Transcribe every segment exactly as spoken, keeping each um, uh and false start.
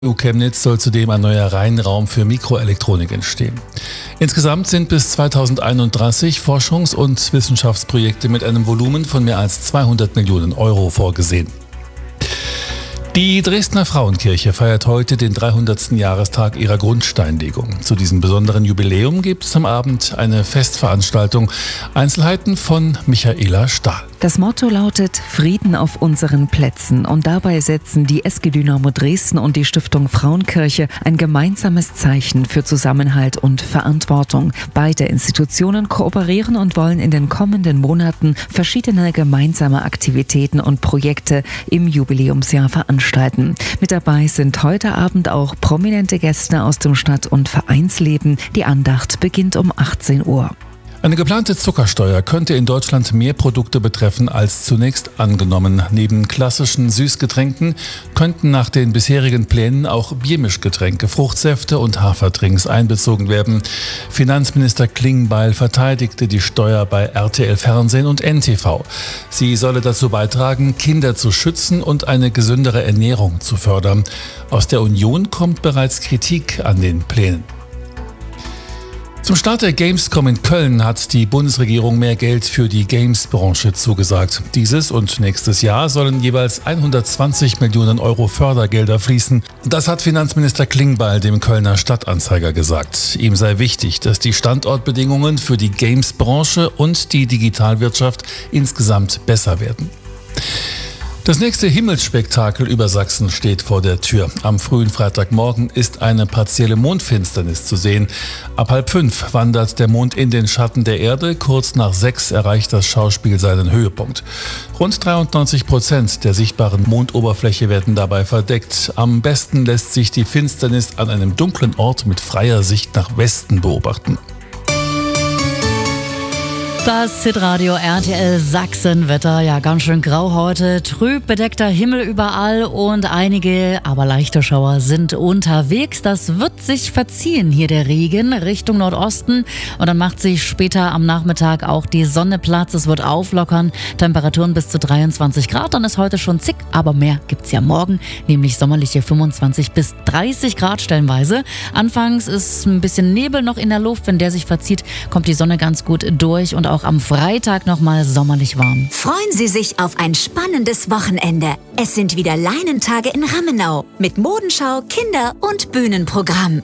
U Chemnitz soll zudem ein neuer Reinraum für Mikroelektronik entstehen. Insgesamt sind bis zweitausendeinunddreißig Forschungs- und Wissenschaftsprojekte mit einem Volumen von mehr als zweihundert Millionen Euro vorgesehen. Die Dresdner Frauenkirche feiert heute den dreihundertsten Jahrestag ihrer Grundsteinlegung. Zu diesem besonderen Jubiläum gibt es am Abend eine Festveranstaltung. Einzelheiten von Michaela Stahl. Das Motto lautet Frieden auf unseren Plätzen, und dabei setzen die S G Dynamo Dresden und die Stiftung Frauenkirche ein gemeinsames Zeichen für Zusammenhalt und Verantwortung. Beide Institutionen kooperieren und wollen in den kommenden Monaten verschiedene gemeinsame Aktivitäten und Projekte im Jubiläumsjahr veranstalten. Mit dabei sind heute Abend auch prominente Gäste aus dem Stadt- und Vereinsleben. Die Andacht beginnt um achtzehn Uhr. Eine geplante Zuckersteuer könnte in Deutschland mehr Produkte betreffen als zunächst angenommen. Neben klassischen Süßgetränken könnten nach den bisherigen Plänen auch Biermischgetränke, Fruchtsäfte und Haferdrinks einbezogen werden. Finanzminister Klingbeil verteidigte die Steuer bei R T L Fernsehen und N T V. Sie solle dazu beitragen, Kinder zu schützen und eine gesündere Ernährung zu fördern. Aus der Union kommt bereits Kritik an den Plänen. Zum Start der Gamescom in Köln hat die Bundesregierung mehr Geld für die Games-Branche zugesagt. Dieses und nächstes Jahr sollen jeweils hundertzwanzig Millionen Euro Fördergelder fließen. Das hat Finanzminister Klingbeil dem Kölner Stadtanzeiger gesagt. Ihm sei wichtig, dass die Standortbedingungen für die Games-Branche und die Digitalwirtschaft insgesamt besser werden. Das nächste Himmelsspektakel über Sachsen steht vor der Tür. Am frühen Freitagmorgen ist eine partielle Mondfinsternis zu sehen. Ab halb fünf wandert der Mond in den Schatten der Erde. Kurz nach sechs erreicht das Schauspiel seinen Höhepunkt. Rund dreiundneunzig Prozent der sichtbaren Mondoberfläche werden dabei verdeckt. Am besten lässt sich die Finsternis an einem dunklen Ort mit freier Sicht nach Westen beobachten. Das Hitradio R T L Sachsen-Wetter, ja ganz schön grau heute, trüb bedeckter Himmel überall und einige, aber leichte Schauer sind unterwegs. Das wird sich verziehen, hier der Regen Richtung Nordosten, und dann macht sich später am Nachmittag auch die Sonne Platz. Es wird auflockern, Temperaturen bis zu dreiundzwanzig Grad, dann ist heute schon zick, aber mehr gibt's ja morgen, nämlich sommerliche fünfundzwanzig bis dreißig Grad stellenweise. Anfangs ist ein bisschen Nebel noch in der Luft, wenn der sich verzieht, kommt die Sonne ganz gut durch und auch am Freitag nochmal sommerlich warm. Freuen Sie sich auf ein spannendes Wochenende. Es sind wieder Leinentage in Rammenau mit Modenschau, Kinder- und Bühnenprogramm.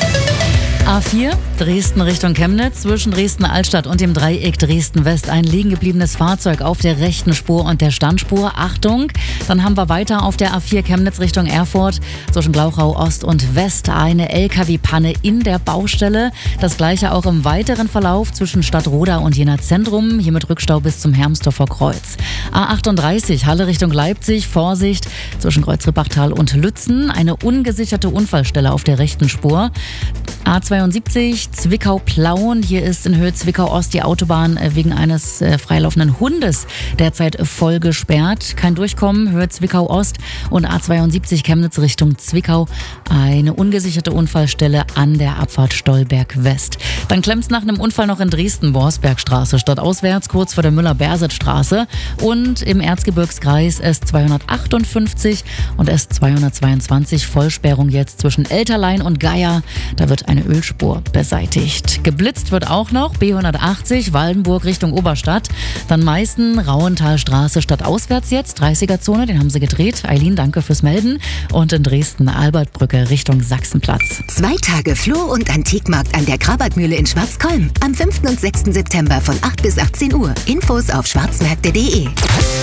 A vier, Dresden Richtung Chemnitz, zwischen Dresden-Altstadt und dem Dreieck Dresden-West. Ein liegen gebliebenes Fahrzeug auf der rechten Spur und der Standspur. Achtung! Dann haben wir weiter auf der A vier Chemnitz Richtung Erfurt, zwischen Glauchau Ost und West, eine L K W-Panne in der Baustelle. Das gleiche auch im weiteren Verlauf zwischen Stadtroda und Jena Zentrum, hier mit Rückstau bis zum Hermsdorfer Kreuz. A achtunddreißig, Halle Richtung Leipzig, Vorsicht, zwischen Kreuzrippachtal und Lützen, eine ungesicherte Unfallstelle auf der rechten Spur. A zweiundsiebzig, Zwickau-Plauen. Hier ist in Höhe Zwickau-Ost die Autobahn wegen eines äh, freilaufenden Hundes derzeit voll gesperrt. Kein Durchkommen, Höhe Zwickau-Ost. Und A zweiundsiebzig Chemnitz Richtung Zwickau, eine ungesicherte Unfallstelle an der Abfahrt Stolberg-West. Dann klemmt's nach einem Unfall noch in Dresden, Borsbergstraße, stadtauswärts, kurz vor der Müller-Berset-Straße. Und im Erzgebirgskreis S zweihundertachtundfünfzig und S zweihundertzweiundzwanzig, Vollsperrung jetzt zwischen Elterlein und Geier. Da wird eine Ölspur beseitigt. Geblitzt wird auch noch B hundertachtzig, Waldenburg Richtung Oberstadt. Dann Meißen, Rauenthalstraße stadtauswärts jetzt, dreißiger-Zone, den haben sie gedreht. Eileen, danke fürs Melden. Und in Dresden Albertbrücke Richtung Sachsenplatz. Zwei Tage Floh- und Antikmarkt an der Krabatmühle in Schwarzkolm. Am fünften und sechsten September von acht bis achtzehn Uhr. Infos auf schwarzmärkte punkt de.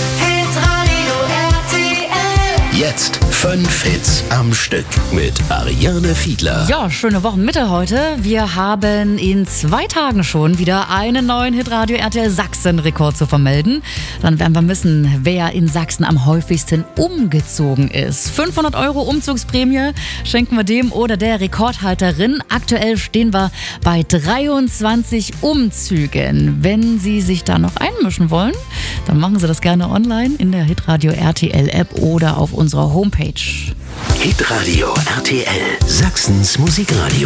Jetzt fünf Hits am Stück mit Ariane Fiedler. Ja, schöne Wochenmitte heute. Wir haben in zwei Tagen schon wieder einen neuen Hitradio R T L Sachsen-Rekord zu vermelden. Dann werden wir wissen, wer in Sachsen am häufigsten umgezogen ist. fünfhundert Euro Umzugsprämie schenken wir dem oder der Rekordhalterin. Aktuell stehen wir bei dreiundzwanzig Umzügen. Wenn Sie sich da noch einmischen wollen, dann machen Sie das gerne online in der Hitradio R T L App oder auf unserer Homepage. Hitradio R T L, Sachsens Musikradio.